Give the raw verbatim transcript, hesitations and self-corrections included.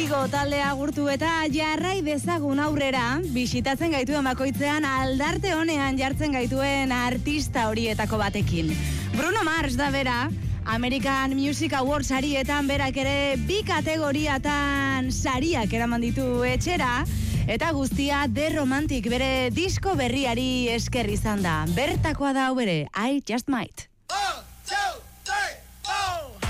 Taldea agurtu eta jarrai dezagun aurrera, bisitatzen gaituen bakoitzean aldarte honean jartzen gaituen artista horietako batekin. Bruno Mars da bera, American Music Awards sarietan berak ere bi kategoriatan sariak eraman ditu etxera, eta guztia The Romantic bere disko berriari esker izan da. Bertakoa da hau bere, I Just Might.